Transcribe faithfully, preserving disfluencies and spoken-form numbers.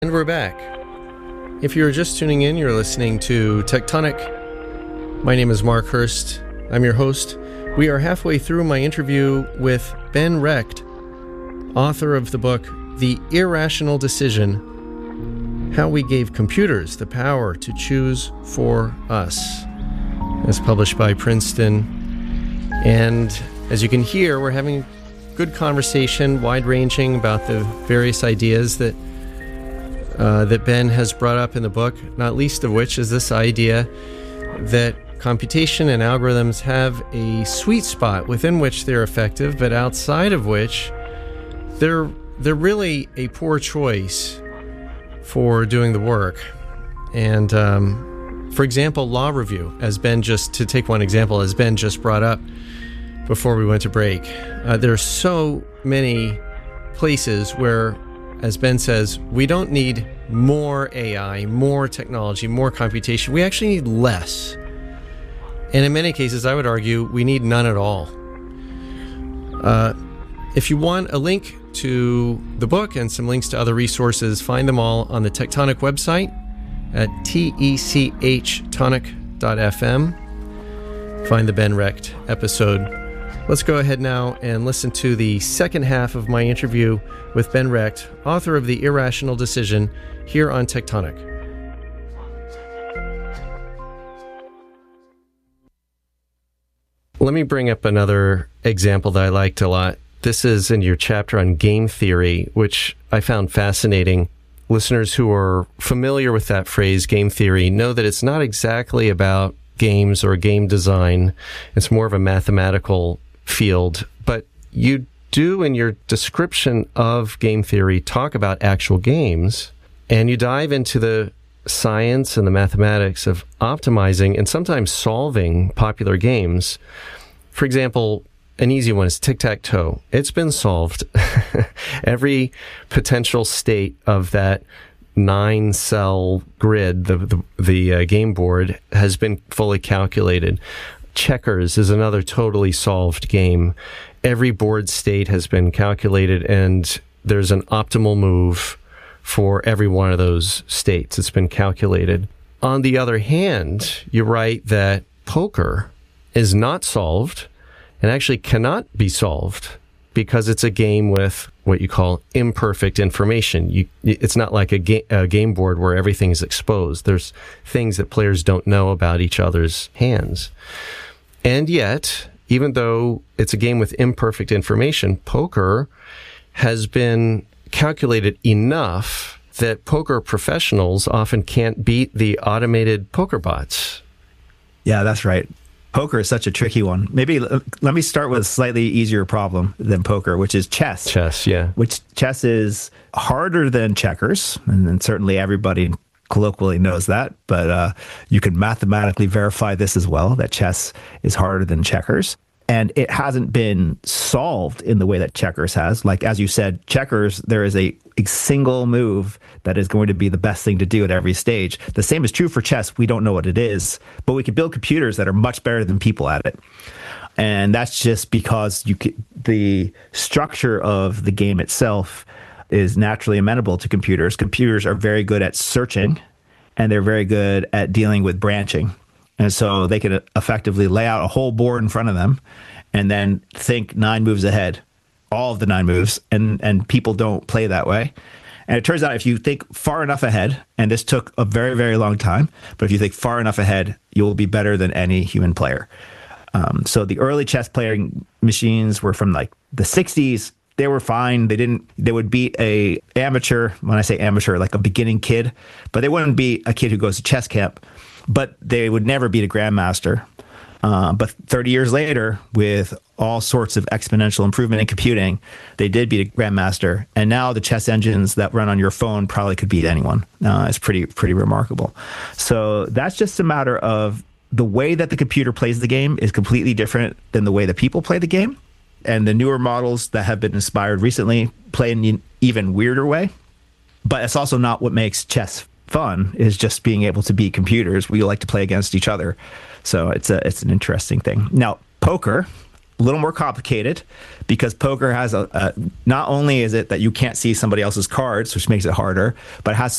And we're back. If you're just tuning in, you're listening to Tectonic. My name is Mark Hurst. I'm your host. We are halfway through my interview with Ben Recht, author of the book, The Irrational Decision, How We Gave Computers the Power to Choose for Us. It's published by Princeton. And as you can hear, we're having good conversation, wide-ranging, about the various ideas that Uh, that Ben has brought up in the book, not least of which is this idea that computation and algorithms have a sweet spot within which they're effective, but outside of which they're they're really a poor choice for doing the work. And um, for example, law review, as Ben just, to take one example, as Ben just brought up before we went to break, uh, there are so many places where, as Ben says, we don't need more A I, more technology, more computation. We actually need less. And in many cases, I would argue, we need none at all. Uh, if you want a link to the book and some links to other resources, find them all on the Tectonic website at T E C H tonic dot F M. Find the Ben Recht episode. Let's go ahead now and listen to the second half of my interview with Ben Recht, author of The Irrational Decision, here on Tectonic. Let me bring up another example that I liked a lot. This is in your chapter on game theory, which I found fascinating. Listeners who are familiar with that phrase, game theory, know that it's not exactly about games or game design. It's more of a mathematical field, but you do in your description of game theory talk about actual games, and you dive into the science and the mathematics of optimizing and sometimes solving popular games. For example, an easy one is tic-tac-toe. It's been solved. Every potential state of that nine-cell grid, the the, the uh, game board, has been fully calculated. Checkers is another totally solved game. Every board state has been calculated, and there's an optimal move for every one of those states. It's been calculated. On the other hand, you write that poker is not solved and actually cannot be solved because it's a game with what you call imperfect information. You, it's not like a, ga- a game board where everything is exposed. There's things that players don't know about each other's hands. And yet, even though it's a game with imperfect information, poker has been calculated enough that poker professionals often can't beat the automated poker bots. Yeah, that's right. Poker is such a tricky one. Maybe let me start with a slightly easier problem than poker, which is chess. Chess, yeah. Which chess is harder than checkers, and, and certainly everybody colloquially knows that, but uh, you can mathematically verify this as well, that chess is harder than checkers. And it hasn't been solved in the way that checkers has. Like, as you said, checkers, there is a, a single move that is going to be the best thing to do at every stage. The same is true for chess. We don't know what it is, but we can build computers that are much better than people at it. And that's just because you can, the structure of the game itself is naturally amenable to computers. Computers are very good at searching, and they're very good at dealing with branching. And so they can effectively lay out a whole board in front of them and then think nine moves ahead, all of the nine moves, and, and people don't play that way. And it turns out if you think far enough ahead, and this took a very, very long time, but if you think far enough ahead, you'll be better than any human player. Um, so the early chess playing machines were from like the sixties. They were fine. They didn't, they would beat a amateur, when I say amateur, like a beginning kid, but they wouldn't beat a kid who goes to chess camp, but they would never beat a grandmaster. Uh, but thirty years later, with all sorts of exponential improvement in computing, they did beat a grandmaster. And now the chess engines that run on your phone probably could beat anyone. Uh, it's pretty, pretty remarkable. So that's just a matter of the way that the computer plays the game is completely different than the way that people play the game. And the newer models that have been inspired recently play in an even weirder way. But it's also not what makes chess fun, is just being able to beat computers. We like to play against each other. So it's a it's an interesting thing. Now, poker, a little more complicated because poker has a, a not only is it that you can't see somebody else's cards, which makes it harder, but it has